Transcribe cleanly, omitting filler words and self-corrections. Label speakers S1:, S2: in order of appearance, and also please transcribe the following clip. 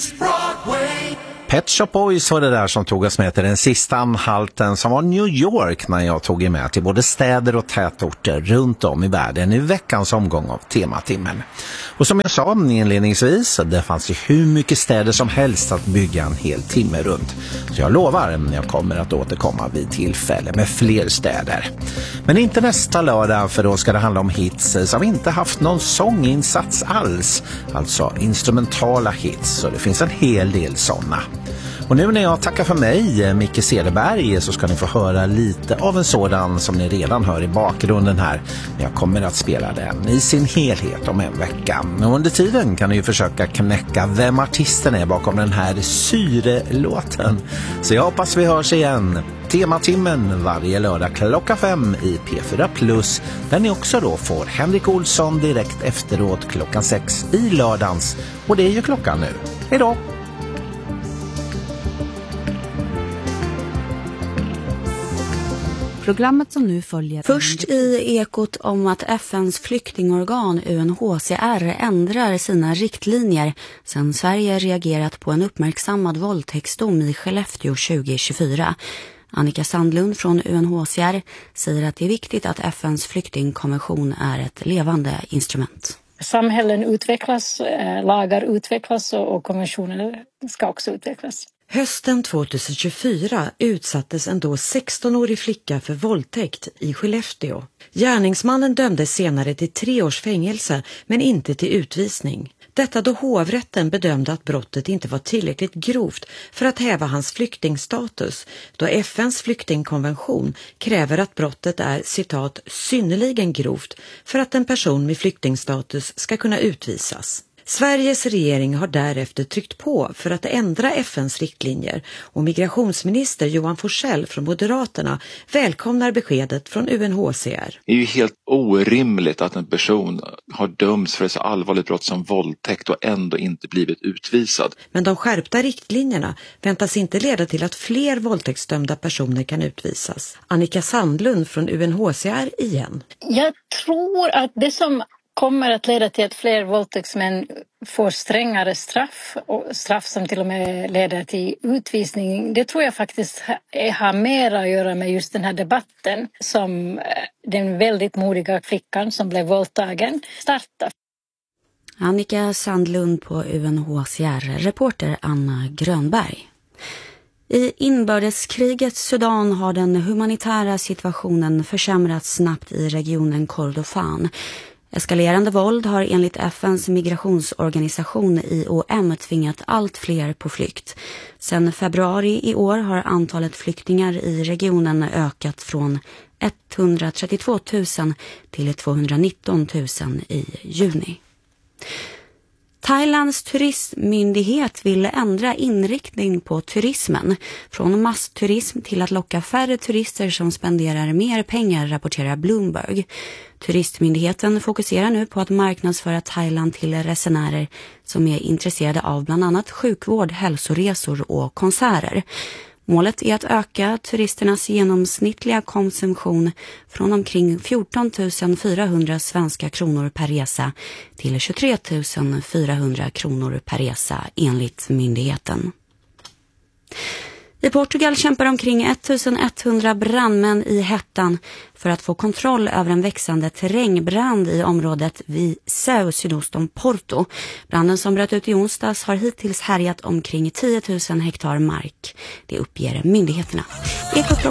S1: Pet Shop Boys var det där som tog oss med till den sista anhalten som var New York när jag tog er med till både städer och tätorter runt om i världen i veckans omgång av Tematimmen. Och som jag sa inledningsvis, det fanns ju hur mycket städer som helst att bygga en hel timme runt. Så jag lovar, jag kommer att återkomma vid tillfälle med fler städer. Men inte nästa lördag, för då ska det handla om hits som inte haft någon sånginsats alls. Alltså instrumentala hits, så det finns en hel del sådana. Och nu när jag tackar för mig, Micke Cederberg, så ska ni få höra lite av en sådan som ni redan hör i bakgrunden här. Jag kommer att spela den i sin helhet om en vecka. Och under tiden kan ni ju försöka knäcka vem artisten är bakom den här syrelåten. Så jag hoppas vi hörs igen. Tematimmen varje lördag klockan 5 i P4 Plus. Där ni också då får Henrik Olsson direkt efteråt klockan 6 i lördagens. Och det är ju klockan nu. Hejdå!
S2: Programmet som nu följer.
S3: Först i Ekot om att FNs flyktingorgan UNHCR ändrar sina riktlinjer sedan Sverige reagerat på en uppmärksammad våldtäktsdom i Skellefteå 2024. Annika Sandlund från UNHCR säger att det är viktigt att FNs flyktingkonvention är ett levande instrument.
S4: Samhällen utvecklas, lagar utvecklas och konventioner ska också utvecklas.
S5: Hösten 2024 utsattes en då 16-årig flicka för våldtäkt i Skellefteå. Gärningsmannen dömdes senare till 3 års fängelse men inte till utvisning. Detta då hovrätten bedömde att brottet inte var tillräckligt grovt för att häva hans flyktingstatus, då FNs flyktingkonvention kräver att brottet är, citat, synnerligen grovt för att en person med flyktingstatus ska kunna utvisas. Sveriges regering har därefter tryckt på för att ändra FNs riktlinjer och migrationsminister Johan Forssell från Moderaterna välkomnar beskedet från UNHCR.
S6: Det är ju helt orimligt att en person har dömts för ett så allvarligt brott som våldtäkt och ändå inte blivit utvisad.
S5: Men de skärpta riktlinjerna väntas inte leda till att fler våldtäktsdömda personer kan utvisas. Annika Sandlund från UNHCR igen.
S4: Jag tror att det som kommer att leda till att fler våldtäktsmän får strängare straff och straff som till och med leder till utvisning. Det tror jag faktiskt har mer att göra med just den här debatten som den väldigt modiga flickan som blev våldtagen startade.
S3: Annika Sandlund på UNHCR, reporter Anna Grönberg. I inbördeskrigets Sudan har den humanitära situationen försämrats snabbt i regionen Kordofan. Eskalerande våld har enligt FNs migrationsorganisation IOM tvingat allt fler på flykt. Sedan februari i år har antalet flyktingar i regionen ökat från 132 000 till 219 000 i juni. Thailands turistmyndighet vill ändra inriktning på turismen från massturism till att locka färre turister som spenderar mer pengar, rapporterar Bloomberg. Turistmyndigheten fokuserar nu på att marknadsföra Thailand till resenärer som är intresserade av bland annat sjukvård, hälsoresor och konserter. Målet är att öka turisternas genomsnittliga konsumtion från omkring 14 400 svenska kronor per resa till 23 400 kronor per resa enligt myndigheten. I Portugal kämpar omkring 1100 brandmän i hettan för att få kontroll över en växande terrängbrand i området Viseu sydost om Porto. Branden som bröt ut i onsdags har hittills härjat omkring 10 000 hektar mark. Det uppger myndigheterna.